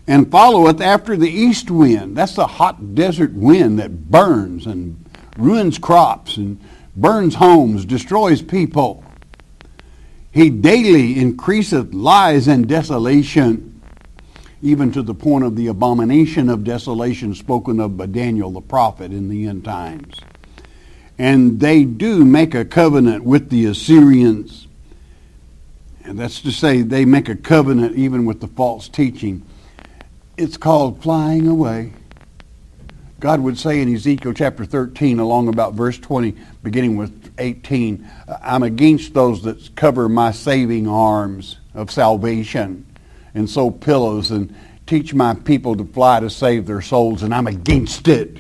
and followeth after the east wind. That's the hot desert wind that burns and ruins crops and burns homes, destroys people. He daily increaseth lies and desolation, even to the point of the abomination of desolation spoken of by Daniel the prophet in the end times. And they do make a covenant with the Assyrians. And that's to say, they make a covenant even with the false teaching. It's called flying away. God would say in Ezekiel chapter 13, along about verse 20, beginning with 18, I'm against those that cover my saving arms of salvation and sew pillows and teach my people to fly to save their souls, and I'm against it.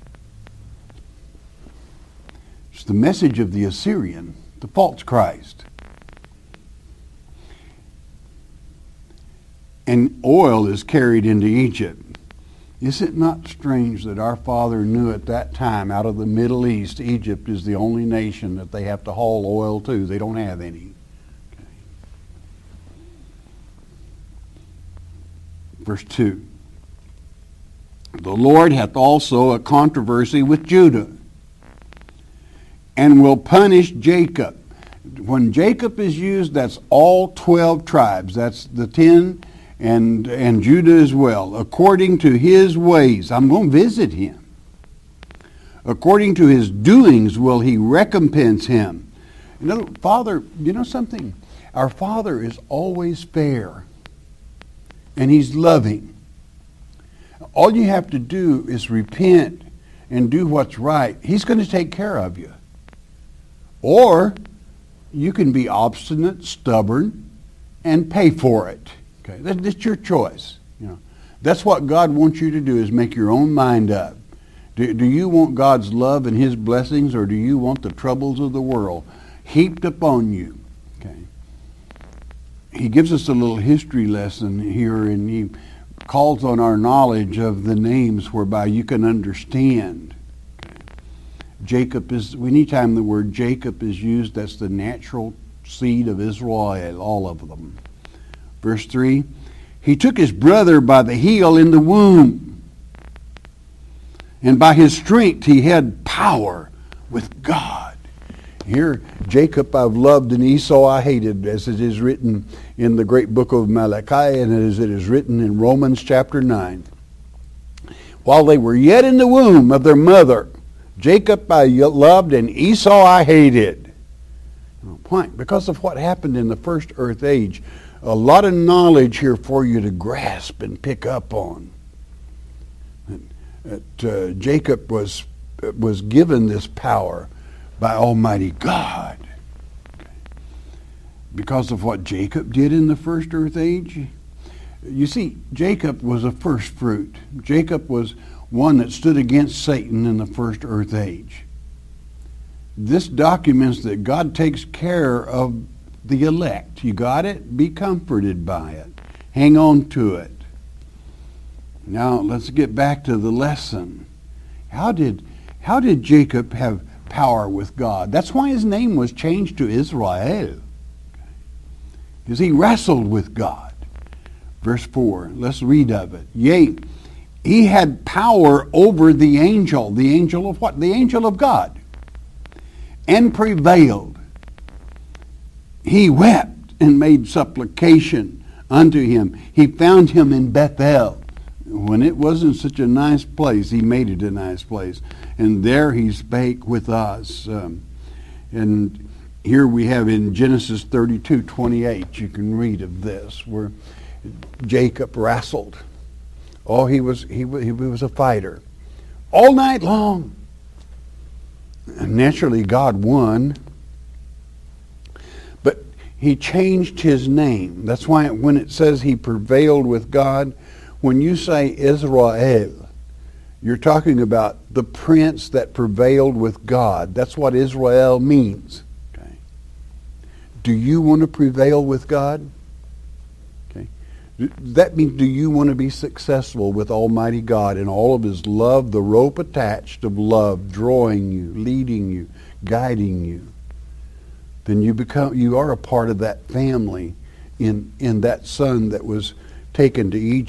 It's the message of the Assyrian, the false Christ. And oil is carried into Egypt. Is it not strange that our Father knew at that time, out of the Middle East, Egypt is the only nation that they have to haul oil to? They don't have any. Okay. Verse 2. The Lord hath also a controversy with Judah, and will punish Jacob. When Jacob is used, that's all 12 tribes. That's the 10 and Judah as well. According to his ways, I'm going to visit him. According to his doings will he recompense him. Father, you know something? Our Father is always fair, and he's loving. All you have to do is repent and do what's right. He's going to take care of you. Or you can be obstinate, stubborn, and pay for it. Okay, that's your choice. That's what God wants you to do, is make your own mind up. Do you want God's love and his blessings, or do you want the troubles of the world heaped upon you? Okay. He gives us a little history lesson here, and he calls on our knowledge of the names whereby you can understand. Okay. Jacob is, anytime the word Jacob is used, that's the natural seed of Israel, all of them. Verse 3, he took his brother by the heel in the womb, and by his strength he had power with God. Here, Jacob I've loved and Esau I hated, as it is written in the great book of Malachi, and as it is written in Romans chapter 9. While they were yet in the womb of their mother, Jacob I loved and Esau I hated. Why? Because of what happened in the first earth age. A lot of knowledge here for you to grasp and pick up on. Jacob was given this power by Almighty God. Because of what Jacob did in the first earth age. You see, Jacob was a first fruit. Jacob was one that stood against Satan in the first earth age. This documents that God takes care of the elect. You got it? Be comforted by it. Hang on to it. Now let's get back to the lesson. How did Jacob have power with God? That's why his name was changed to Israel. Because he wrestled with God. Verse 4, let's read of it. Yea, he had power over the angel. The angel of what? The angel of God. And prevailed. He wept and made supplication unto him. He found him in Bethel. When it wasn't such a nice place, he made it a nice place. And there he spake with us. And here we have in Genesis 32:28, you can read of this, where Jacob wrestled. Oh, he was a fighter. All night long. And naturally, God won. But he changed his name. That's why when it says he prevailed with God, when you say Israel, you're talking about the prince that prevailed with God. That's what Israel means. Okay. Do you want to prevail with God? Okay. That means, do you want to be successful with Almighty God in all of his love, the rope attached of love, drawing you, leading you, guiding you? Then you are a part of that family in that son that was taken to Egypt.